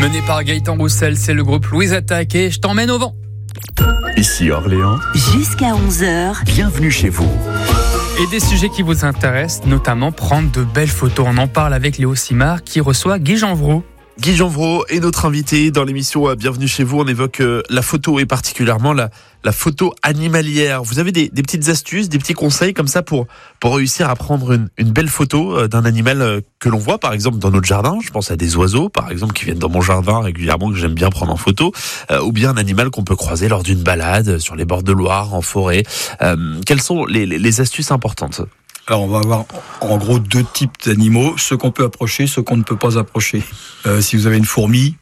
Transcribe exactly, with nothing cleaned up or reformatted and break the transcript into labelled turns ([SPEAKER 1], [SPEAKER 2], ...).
[SPEAKER 1] Mené par Gaëtan Roussel, c'est le groupe Louise Attaque et je t'emmène au vent.
[SPEAKER 2] Ici Orléans,
[SPEAKER 3] jusqu'à onze heures.
[SPEAKER 2] Bienvenue chez vous.
[SPEAKER 1] Et des sujets qui vous intéressent, notamment prendre de belles photos. On en parle avec Léo Simard qui reçoit Guy Genvroux.
[SPEAKER 4] Guy Genvroux est notre invité dans l'émission Bienvenue chez vous. On évoque la photo et particulièrement la, la photo animalière. Vous avez des, des petites astuces, des petits conseils comme ça pour, pour réussir à prendre une, une belle photo d'un animal que l'on voit par exemple dans notre jardin. Je pense à des oiseaux par exemple qui viennent dans mon jardin régulièrement que j'aime bien prendre en photo. Euh, ou bien un animal qu'on peut croiser lors d'une balade sur les bords de Loire, en forêt. Euh, quelles sont les, les, les astuces importantes ?
[SPEAKER 5] Alors on va avoir en gros deux types d'animaux, ceux qu'on peut approcher, ceux qu'on ne peut pas approcher. Euh, si vous avez une fourmi,